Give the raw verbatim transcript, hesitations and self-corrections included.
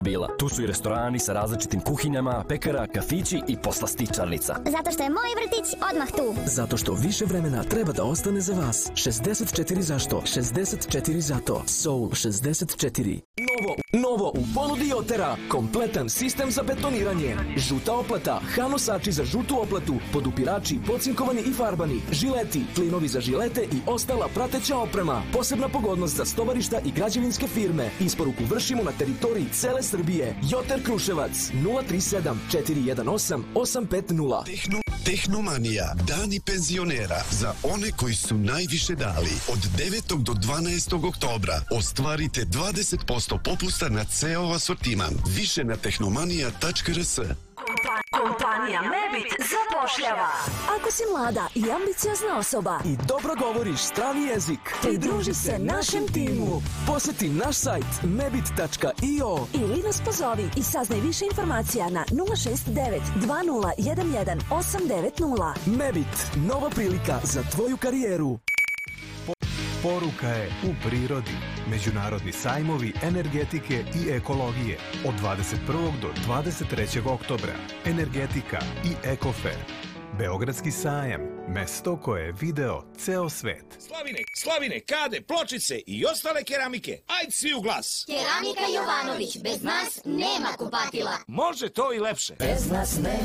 Bila. Tu su i restorani sa različitim kuhinjama, pekara, kafići i poslastičarnica. Zato što je moj vrtić odmah tu. Zato što više vremena treba da ostane za vas. šezdeset četiri zašto? šezdeset četiri zato. Soul šezdeset četiri. Novo, novo u ponudi Jotera. Kompletan sistem za betoniranje. Žuta oplata, hanosači za žutu oplatu, podupirači, pocinkovani i farbani, žileti, plinovi za žilete i ostala prateća oprema. Posebna pogodnost za stovarišta i građevinske firme. Isporuku vršimo na teritoriji cele Srbije. Joter Kruševac nula tri sedam četiri jedan osam osam pet nula. Tehno, Tehnomanija, dani penzionera za one koji su najviše dali. Od devetog do dvanaestog oktobra ostvarite dvadeset posto popusta na ceo asortiman. Više na tehnomanija tačka r s. Kompanija Mebit zapošljava. Ako si mlada i ambiciozna osoba I dobro govoriš strani jezik, pridruži se našem timu poseti naš sajt mebit tačka i o ili nas pozovi i saznaj više informacija na nula šest devet dva nula jedan jedan osam devet nula. Mebit, nova prilika za tvoju karijeru. Poruka je u prirodi. Međunarodni sajmovi energetike i ekologije od dvadeset prvog do dvadeset trećeg oktobra. Energetika i Ekofer. Beogradski sajam, mesto koje je video ceo svet. Slavine, slavine, kade, pločice i ostale keramike. Ajde svi u glas. Keramika Jovanović, bez nas nema kupatila. Može to i lepše. Bez nas ne